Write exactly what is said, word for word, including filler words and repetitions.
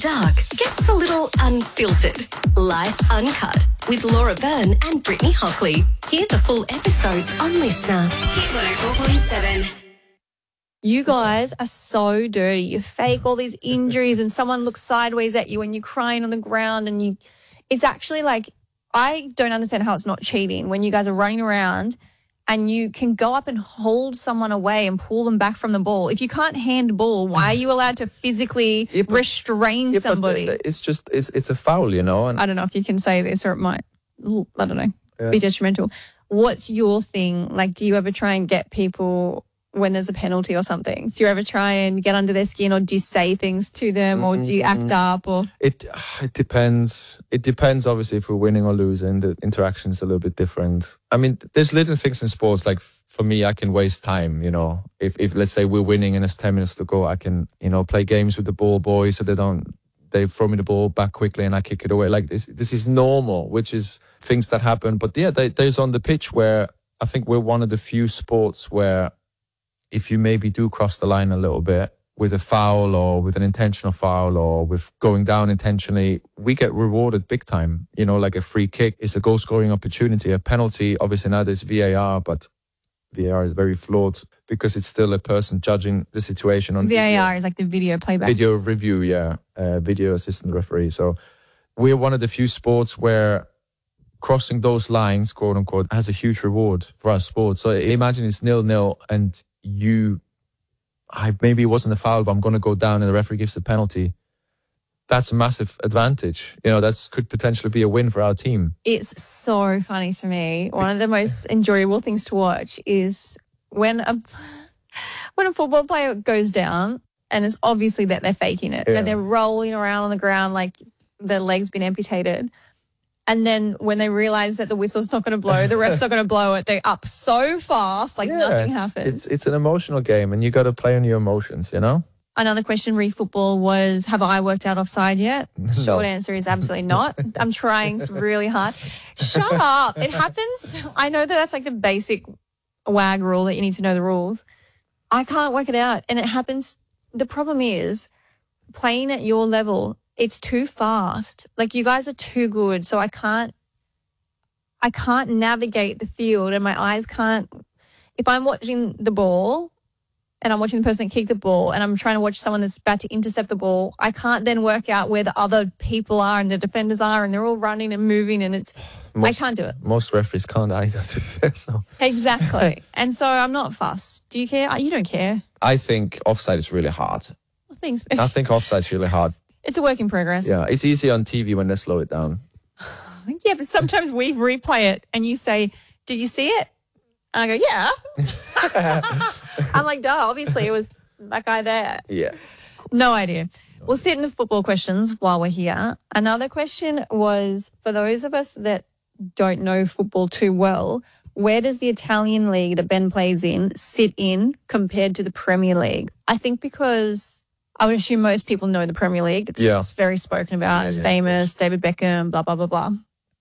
Dark gets a little unfiltered. Life Uncut with Laura Byrne and Brittany Hockley. Hear the full episodes on Listener. Hit one oh four point seven. You guys are so dirty. You fake all these injuries and someone looks sideways at you and you're crying on the ground and you it's actually like, I don't understand how it's not cheating when you guys are running around and you can go up and hold someone away and pull them back from the ball. If you can't handball, why are you allowed to physically yeah, but, restrain yeah, somebody? But it's just, it's, it's a foul, you know. And I don't know if you can say this or it might, I don't know, yeah. be detrimental. What's your thing? Like, do you ever try and get people when there's a penalty or something? Do you ever try and get under their skin, or do you say things to them, mm-hmm. or do you act up? Or it it depends. It depends, obviously, if we're winning or losing. The interaction is a little bit different. I mean, there's little things in sports, like for me, I can waste time, you know. If, if let's say we're winning and there's ten minutes to go, I can, you know, play games with the ball boys so they don't, they throw me the ball back quickly and I kick it away. Like this, this is normal, which is things that happen. But yeah, they, there's on the pitch where I think we're one of the few sports where if you maybe do cross the line a little bit with a foul or with an intentional foul or with going down intentionally, we get rewarded big time. You know, like a free kick is a goal scoring opportunity. A penalty, obviously now there's V A R, but V A R is very flawed because it's still a person judging the situation on V A R video. Is like the video playback. Video review, yeah. Uh, video assistant referee. So we're one of the few sports where crossing those lines, quote unquote, has a huge reward for our sport. So imagine it's nil-nil and you, I maybe it wasn't a foul, but I'm going to go down and the referee gives a penalty. That's a massive advantage. You know, that's could potentially be a win for our team. It's so funny to me. One of the most enjoyable things to watch is when a when a football player goes down and it's obviously that they're faking it, yeah. that they're rolling around on the ground like their leg's been amputated. And then when they realise that the whistle's not going to blow, the ref's not going to blow it, they're up so fast, like yeah, nothing it's, happens. It's it's an emotional game and you got to play on your emotions, you know? Another question re football was, have I worked out offside yet? No. Short answer is absolutely not. I'm trying really hard. Shut up. It happens. I know that that's like the basic WAG rule that you need to know the rules. I can't work it out. And it happens. The problem is playing at your level, it's too fast. Like you guys are too good. So I can't, I can't navigate the field and my eyes can't, if I'm watching the ball and I'm watching the person kick the ball and I'm trying to watch someone that's about to intercept the ball, I can't then work out where the other people are and the defenders are and they're all running and moving and it's, most, I can't do it. Most referees can't either, to be fair. So. Exactly. And so I'm not fussed. Do you care? You don't care. I think offside is really hard. Well, thanks. I think offside is really hard. It's a work in progress. Yeah, it's easy on T V when they slow it down. Yeah, but sometimes we replay it and you say, did you see it? And I go, yeah. I'm like, duh, obviously it was that guy there. Yeah. No idea. We'll sit in the football questions while we're here. Another question was, for those of us that don't know football too well, where does the Italian league that Ben plays in sit in compared to the Premier League? I think because I would assume most people know the Premier League. It's, yeah. it's very spoken about. Yeah, it's yeah, famous. David Beckham, blah, blah, blah, blah.